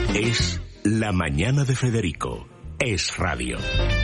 Es La Mañana de Federico. Es radio.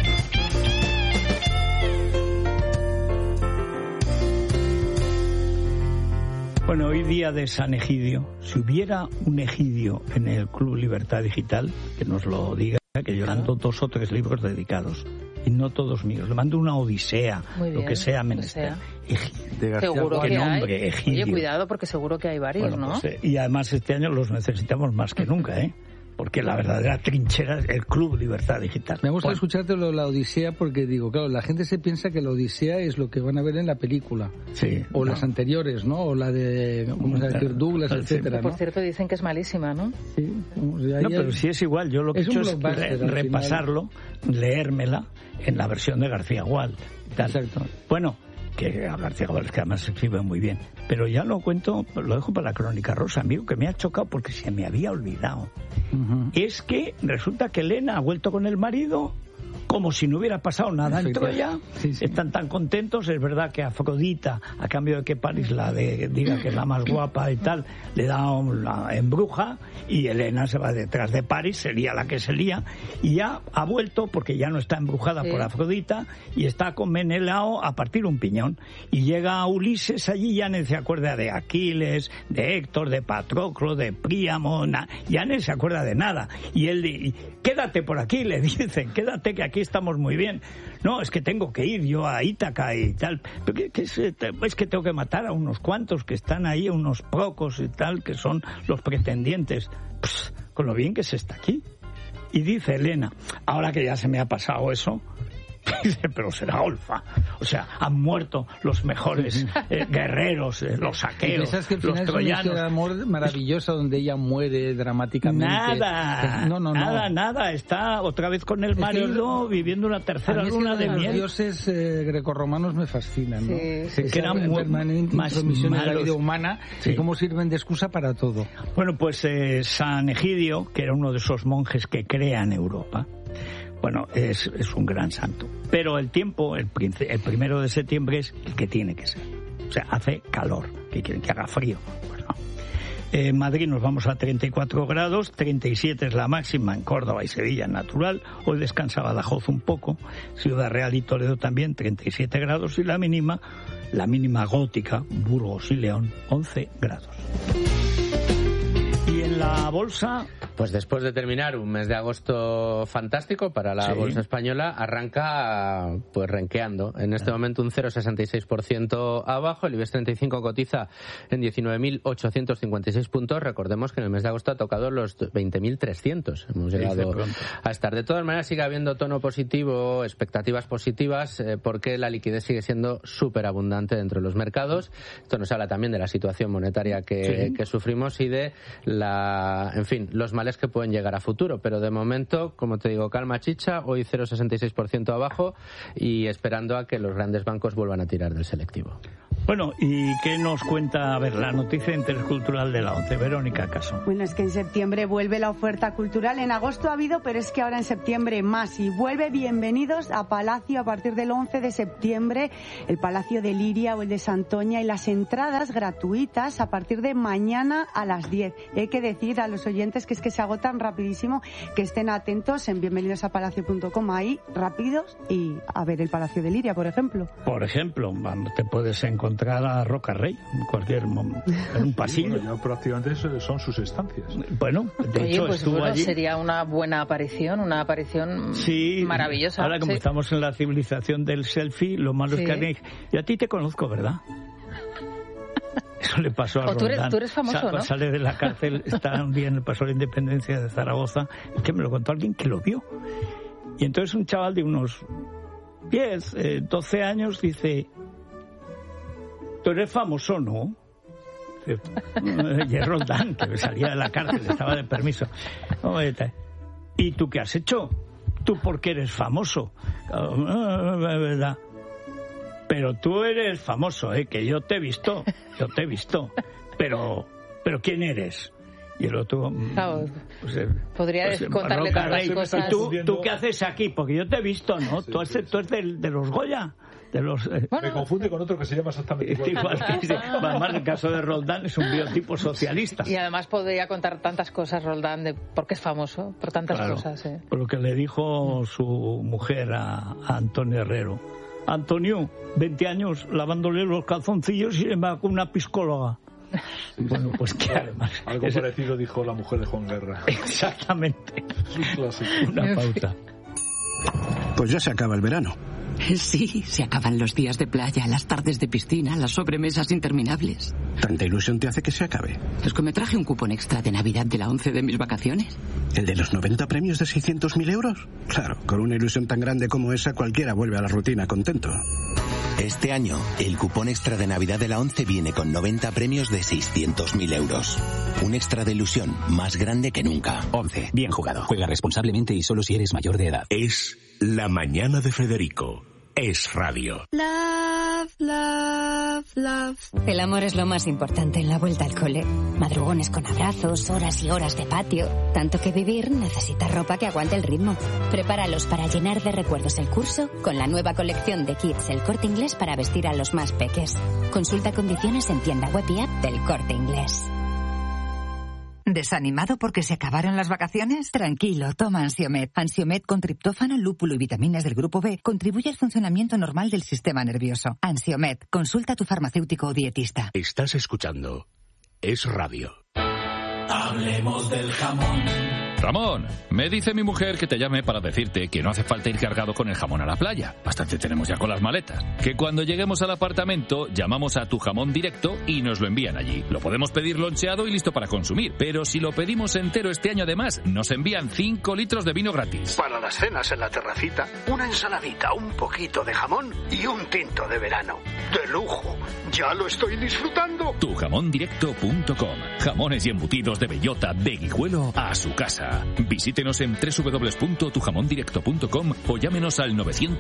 Bueno, hoy día de San Egidio. Si hubiera un Egidio en el Club Libertad Digital, que nos lo diga, que yo mando 2 o 3 libros dedicados. Y no todos míos. Le mando una odisea, bien, lo que sea menester. Seguro que nombre, hay. Egidio. Oye, cuidado, porque seguro que hay varios, bueno, ¿no? Pues, y además este año los necesitamos más que nunca, ¿eh? Porque la verdadera trinchera es el Club Libertad Digital. Me gusta escucharte lo de la Odisea porque digo, claro, la gente se piensa que la Odisea es lo que van a ver en la película. Sí. O las anteriores, ¿no? O la de, ¿cómo se llama? Douglas, etcétera, Por ¿no? cierto, dicen que es malísima, ¿no? Sí. No, pero sí es igual. Yo lo que he hecho es repasarlo, leérmela en la versión de García Gual. Exacto. Bueno, que a García Gual, que además escribe muy bien. Pero ya lo cuento, lo dejo para la Crónica Rosa, amigo, que me ha chocado porque se me había olvidado. Es que resulta que Elena ha vuelto con el marido como si no hubiera pasado nada en Troya. Sí. Están tan contentos. Es verdad que Afrodita, a cambio de que París diga que es la más guapa y tal, le da una embruja, y Elena se va detrás de París, sería la que sería, y ya ha vuelto porque ya no está embrujada por Afrodita y está con Menelao a partir un piñón. Y llega Ulises allí y ya no se acuerda de Aquiles, de Héctor, de Patroclo, de Príamo, ya no se acuerda de nada. Y él, quédate por aquí, le dicen, quédate que aquí estamos muy bien. No, es que tengo que ir yo a Ítaca y tal. Es que tengo que matar a unos cuantos que están ahí, unos procos y tal, que son los pretendientes. Con lo bien que se está aquí. Y dice Elena, ahora que ya se me ha pasado eso, dice, pero será Olfa. O sea, han muerto los mejores guerreros, los aqueos, que los troyanos. Es una amor maravillosa donde ella muere dramáticamente. Nada. Está otra vez con el marido viviendo una tercera luna de miel. Los dioses grecorromanos me fascinan, ¿no? Sí, que eran permanente intromisión en la vida humana y cómo sirven de excusa para todo. Bueno, pues San Egidio, que era uno de esos monjes que crean Europa, bueno, es un gran santo. Pero el tiempo, el 1 de septiembre es el que tiene que ser. O sea, hace calor. ¿Qué quieren? Que haga frío. Pues no. En Madrid nos vamos a 34 grados, 37 es la máxima en Córdoba y Sevilla, natural. Hoy descansa Badajoz un poco. Ciudad Real y Toledo también, 37 grados. Y la mínima gótica, Burgos y León, 11 grados. Y en la bolsa... Pues después de terminar un mes de agosto fantástico para la bolsa española, arranca pues renqueando. En este momento un 0,66% abajo. El IBEX 35 cotiza en 19.856 puntos. Recordemos que en el mes de agosto ha tocado los 20.300. Hemos llegado a estar. De todas maneras sigue habiendo tono positivo, expectativas positivas, porque la liquidez sigue siendo súper abundante dentro de los mercados. Esto nos habla también de la situación monetaria que sufrimos y de los males que pueden llegar a futuro, pero de momento, como te digo, calma chicha, hoy 0,66% abajo y esperando a que los grandes bancos vuelvan a tirar del selectivo. Bueno, ¿y qué nos cuenta, a ver, la noticia intercultural de la ONCE? Verónica Caso. Bueno, es que en septiembre vuelve la oferta cultural. En agosto ha habido, pero es que ahora en septiembre más. Y vuelve Bienvenidos a Palacio a partir del 11 de septiembre, el Palacio de Liria o el de Santoña, y las entradas gratuitas a partir de mañana a las 10. Y hay que decir a los oyentes que es que se agotan rapidísimo, que estén atentos en bienvenidosapalacio.com, ahí rápidos, y a ver el Palacio de Liria, por ejemplo. Por ejemplo, te puedes encontrar a Roca Rey en cualquier momento, en un pasillo. Bueno, ya prácticamente son sus estancias. Bueno, de hecho pues estuvo allí. Sería una buena aparición, maravillosa. Ahora como estamos en la civilización del selfie, lo malo es que y a ti te conozco, ¿verdad? Eso le pasó a Roldán. Tú eres famoso, ¿no? Sale de la cárcel, está un día en el Paso de la Independencia de Zaragoza, que me lo contó alguien que lo vio. Y entonces un chaval de unos 10, 12 años dice: ¿tú eres famoso, no? Y es Roldán, que salía de la cárcel, estaba de permiso. ¿Y tú qué has hecho? ¿Tú por qué eres famoso? ¿Verdad? Pero tú eres famoso, que yo te he visto. Pero ¿quién eres? Y el otro... Claro, podría contarle tantas cosas. ¿Tú qué haces aquí? Porque yo te he visto, ¿no? Tú eres de los Goya. Me confunde con otro que se llama exactamente igual. Además, el caso de Roldán es un biotipo socialista. Y además podría contar tantas cosas, Roldán, de por qué es famoso, por tantas cosas. Por lo que le dijo su mujer a Antonio Herrero. Antonio, 20 años lavándole los calzoncillos y se me va con una psicóloga. Bueno, pues que además... Algo parecido dijo la mujer de Juan Guerra. Exactamente. Es un clásico. Una pauta. Pues ya se acaba el verano. Sí, se acaban los días de playa, las tardes de piscina, las sobremesas interminables. ¿Tanta ilusión te hace que se acabe? Es que me traje un cupón extra de Navidad de la 11 de mis vacaciones. ¿El de los 90 premios de 600.000 euros? Claro, con una ilusión tan grande como esa, cualquiera vuelve a la rutina contento. Este año, el cupón extra de Navidad de la 11 viene con 90 premios de 600.000 euros. Un extra de ilusión más grande que nunca. 11. Bien jugado. Juega responsablemente y solo si eres mayor de edad. Es La Mañana de Federico. Es radio. Love, love, love. El amor es lo más importante en la vuelta al cole. Madrugones con abrazos, horas y horas de patio. Tanto que vivir necesita ropa que aguante el ritmo. Prepáralos para llenar de recuerdos el curso con la nueva colección de kits El Corte Inglés para vestir a los más peques. Consulta condiciones en tienda web y app del Corte Inglés. ¿Desanimado porque se acabaron las vacaciones? Tranquilo, toma Ansiomed. Ansiomed con triptófano, lúpulo y vitaminas del grupo B contribuye al funcionamiento normal del sistema nervioso. Ansiomed, consulta a tu farmacéutico o dietista. Estás escuchando Es Radio. Hablemos del jamón. Ramón, me dice mi mujer que te llame para decirte que no hace falta ir cargado con el jamón a la playa. Bastante tenemos ya con las maletas. Que cuando lleguemos al apartamento, llamamos a Tu Jamón Directo y nos lo envían allí. Lo podemos pedir loncheado y listo para consumir. Pero si lo pedimos entero este año además, nos envían 5 litros de vino gratis. Para las cenas en la terracita, una ensaladita, un poquito de jamón y un tinto de verano. ¡De lujo! ¡Ya lo estoy disfrutando! Tujamondirecto.com. Jamones y embutidos de bellota de Guijuelo a su casa. Visítenos en www.tujamondirecto.com o llámenos al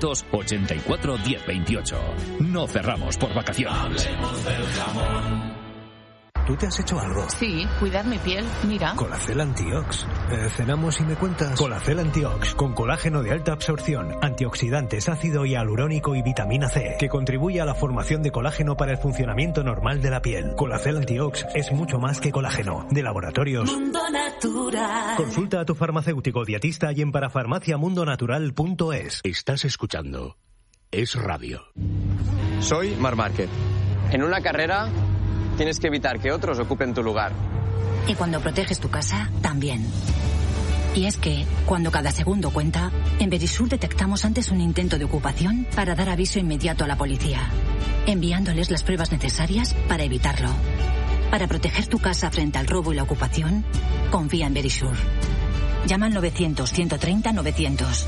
984 1028. No cerramos por vacaciones. Hablemos del jamón. ¿Tú te has hecho algo? Sí, cuidar mi piel, mira. Colacel Antiox. Cenamos y me cuentas. Colacel Antiox, con colágeno de alta absorción, antioxidantes, ácido hialurónico y vitamina C, que contribuye a la formación de colágeno para el funcionamiento normal de la piel. Colacel Antiox es mucho más que colágeno. De Laboratorios Mundo Natural. Consulta a tu farmacéutico dietista y en parafarmaciamundonatural.es. Estás escuchando Es Radio. Soy Marc Márquez. En una carrera tienes que evitar que otros ocupen tu lugar. Y cuando proteges tu casa, también. Y es que, cuando cada segundo cuenta, en Verisur detectamos antes un intento de ocupación para dar aviso inmediato a la policía, enviándoles las pruebas necesarias para evitarlo. Para proteger tu casa frente al robo y la ocupación, confía en Verisur. Llama al 900-130-900.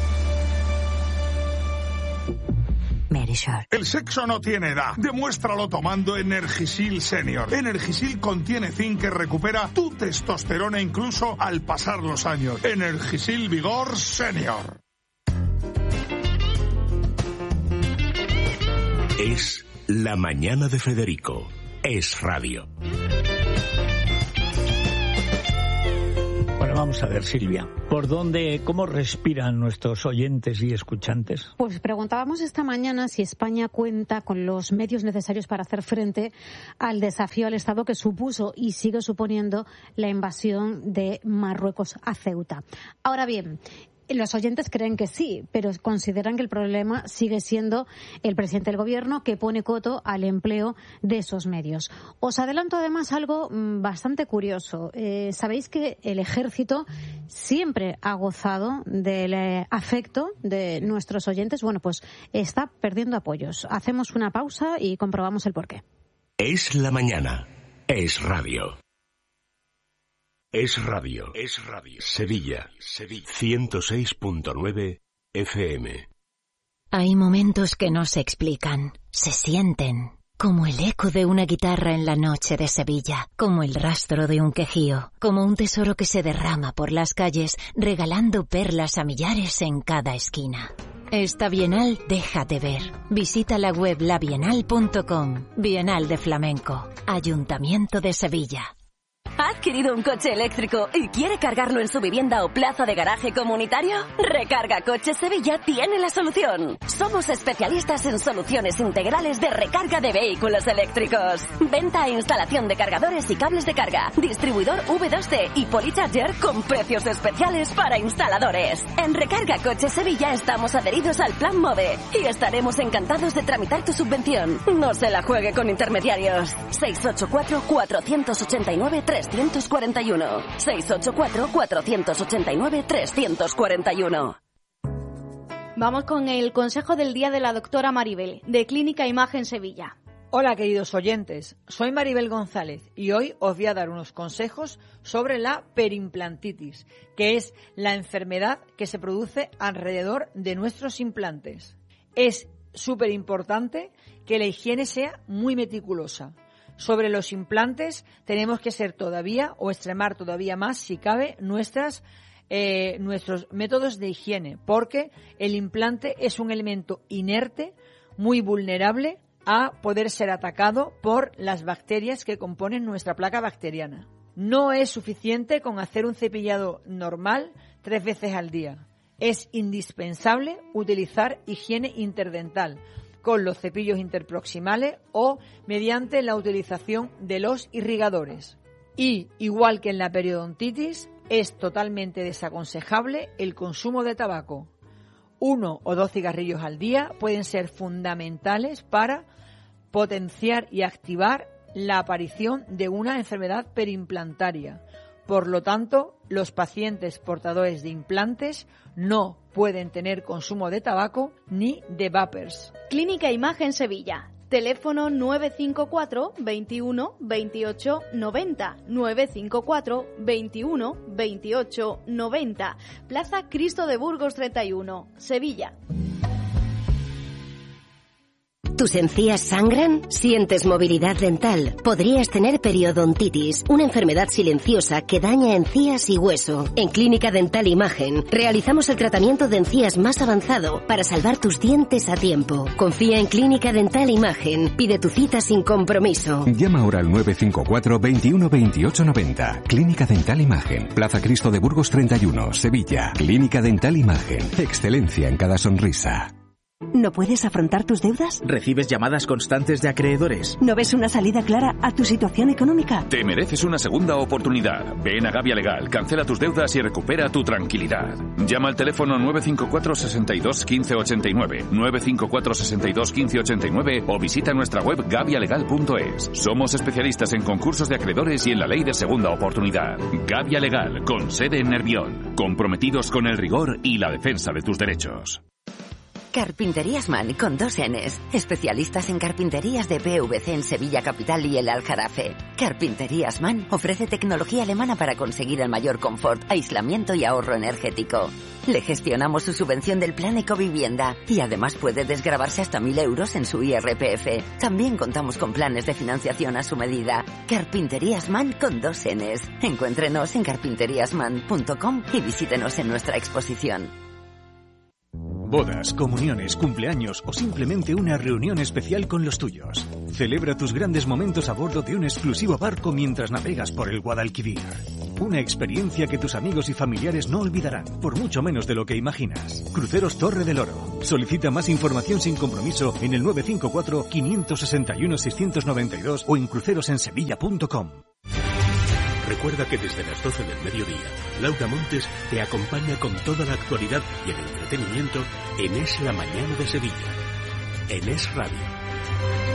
Verisur. El sexo no tiene edad. Demuéstralo tomando Energisil Senior. Energisil contiene zinc que recupera tu testosterona incluso al pasar los años. Energisil Vigor Senior. Es La Mañana de Federico. Es Radio. Bueno, vamos a ver, Silvia, ¿cómo respiran nuestros oyentes y escuchantes? Pues preguntábamos esta mañana si España cuenta con los medios necesarios para hacer frente al desafío al Estado que supuso y sigue suponiendo la invasión de Marruecos a Ceuta. Ahora bien, los oyentes creen que sí, pero consideran que el problema sigue siendo el presidente del gobierno que pone coto al empleo de esos medios. Os adelanto además algo bastante curioso. Sabéis que el ejército siempre ha gozado del afecto de nuestros oyentes. Bueno, pues está perdiendo apoyos. Hacemos una pausa y comprobamos el porqué. Es la mañana. Es radio. Es radio. Es radio. Sevilla. 106.9 FM. Hay momentos que no se explican, se sienten. Como el eco de una guitarra en la noche de Sevilla, como el rastro de un quejío, como un tesoro que se derrama por las calles, regalando perlas a millares en cada esquina. Esta Bienal déjate ver. Visita la web labienal.com. Bienal de Flamenco. Ayuntamiento de Sevilla. ¿Ha adquirido un coche eléctrico y quiere cargarlo en su vivienda o plaza de garaje comunitario? Recarga Coches Sevilla tiene la solución. Somos especialistas en soluciones integrales de recarga de vehículos eléctricos. Venta e instalación de cargadores y cables de carga. Distribuidor V2C y Polycharger con precios especiales para instaladores. En Recarga Coches Sevilla estamos adheridos al Plan MOVE y estaremos encantados de tramitar tu subvención. No se la juegue con intermediarios. 684-489-341. 684-489-341. Vamos con el consejo del día de la doctora Maribel, de Clínica Imagen Sevilla. Hola, queridos oyentes. Soy Maribel González y hoy os voy a dar unos consejos sobre la perimplantitis, que es la enfermedad que se produce alrededor de nuestros implantes. Es súper importante que la higiene sea muy meticulosa. Sobre los implantes tenemos que ser todavía o extremar todavía más, si cabe, nuestros métodos de higiene, porque el implante es un elemento inerte, muy vulnerable a poder ser atacado por las bacterias que componen nuestra placa bacteriana. No es suficiente con hacer un cepillado normal 3 veces al día. Es indispensable utilizar higiene interdental, con los cepillos interproximales o mediante la utilización de los irrigadores. Y, igual que en la periodontitis, es totalmente desaconsejable el consumo de tabaco. 1 o 2 cigarrillos al día pueden ser fundamentales para potenciar y activar la aparición de una enfermedad perimplantaria. Por lo tanto, los pacientes portadores de implantes no pueden tener consumo de tabaco ni de vapers. Clínica Imagen Sevilla. Teléfono 954 21 28 90. 954 21 28 90. Plaza Cristo de Burgos 31, Sevilla. ¿Tus encías sangran? ¿Sientes movilidad dental? Podrías tener periodontitis, una enfermedad silenciosa que daña encías y hueso. En Clínica Dental Imagen realizamos el tratamiento de encías más avanzado para salvar tus dientes a tiempo. Confía en Clínica Dental Imagen. Pide tu cita sin compromiso. Llama ahora al 954 21 28 90. Clínica Dental Imagen. Plaza Cristo de Burgos 31, Sevilla. Clínica Dental Imagen. Excelencia en cada sonrisa. ¿No puedes afrontar tus deudas? ¿Recibes llamadas constantes de acreedores? ¿No ves una salida clara a tu situación económica? Te mereces una segunda oportunidad. Ven a Gavia Legal, cancela tus deudas y recupera tu tranquilidad. Llama al teléfono 954 62 15 89, 954 62 15 89 o visita nuestra web gavialegal.es. Somos especialistas en concursos de acreedores y en la ley de segunda oportunidad. Gavia Legal, con sede en Nervión, comprometidos con el rigor y la defensa de tus derechos. Carpinterías Man con 2 Ns. Especialistas en carpinterías de PVC en Sevilla Capital y el Aljarafe. Carpinterías Man ofrece tecnología alemana para conseguir el mayor confort, aislamiento y ahorro energético. Le gestionamos su subvención del Plan Ecovivienda y además puede desgravarse hasta 1.000 euros en su IRPF. También contamos con planes de financiación a su medida. Carpinterías Man con 2 Ns. Encuéntrenos en carpinteriasman.com y visítenos en nuestra exposición. Bodas, comuniones, cumpleaños o simplemente una reunión especial con los tuyos. Celebra tus grandes momentos a bordo de un exclusivo barco mientras navegas por el Guadalquivir. Una experiencia que tus amigos y familiares no olvidarán, por mucho menos de lo que imaginas. Cruceros Torre del Oro. Solicita más información sin compromiso en el 954 561 692 o en crucerosensevilla.com. Recuerda que desde las 12 del mediodía, Laura Montes te acompaña con toda la actualidad y el entretenimiento en Es la Mañana de Sevilla, en Es Radio.